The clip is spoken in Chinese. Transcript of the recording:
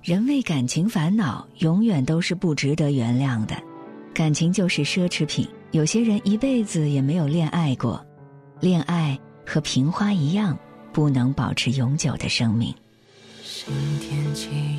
人为感情烦恼，永远都是不值得原谅的。感情就是奢侈品，有些人一辈子也没有恋爱过，恋爱和瓶花一样，不能保持永久的生命。 新天气